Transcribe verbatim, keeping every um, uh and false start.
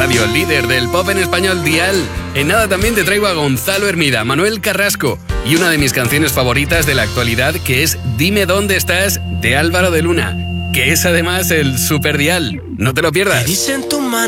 radio, líder del pop en español Dial. En nada también te traigo a Gonzalo Hermida, Manuel Carrasco y una de mis canciones favoritas de la actualidad, que es Dime dónde estás, de Álvaro de Luna, que es además el Super Dial. No te lo pierdas. ¿Qué dice en tu mano